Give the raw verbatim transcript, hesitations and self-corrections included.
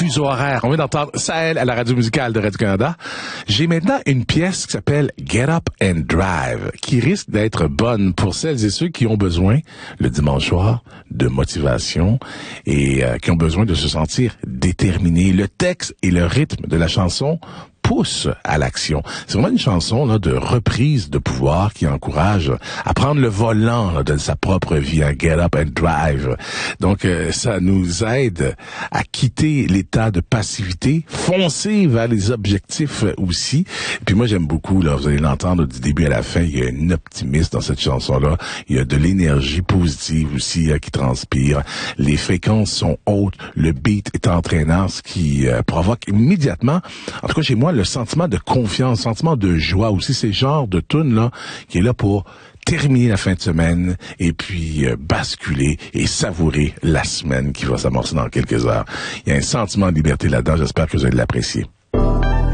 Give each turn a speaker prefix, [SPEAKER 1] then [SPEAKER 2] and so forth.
[SPEAKER 1] fuseaux horaires. On vient d'entendre Sahel à la radio musicale de Radio-Canada. J'ai maintenant une pièce qui s'appelle Get Up and Drive, qui risque d'être bonne pour celles et ceux qui ont besoin, le dimanche soir, de motivation et euh, qui ont besoin de se sentir déterminés. Le texte et le rythme de la chanson pousse à l'action. C'est vraiment une chanson là de reprise de pouvoir qui encourage à prendre le volant là, de sa propre vie, à Get Up and Drive. Donc euh, ça nous aide à quitter l'état de passivité, foncer vers les objectifs aussi. Et puis moi j'aime beaucoup là, vous allez l'entendre du début à la fin, il y a un optimisme dans cette chanson là, il y a de l'énergie positive aussi euh, qui transpire. Les fréquences sont hautes, le beat est entraînant, ce qui euh, provoque immédiatement, en tout cas chez moi, le sentiment de confiance, sentiment de joie aussi, c'est le genre de tune là qui est là pour terminer la fin de semaine et puis euh, basculer et savourer la semaine qui va s'amorcer dans quelques heures. Il y a un sentiment de liberté là-dedans, j'espère que vous allez l'apprécier.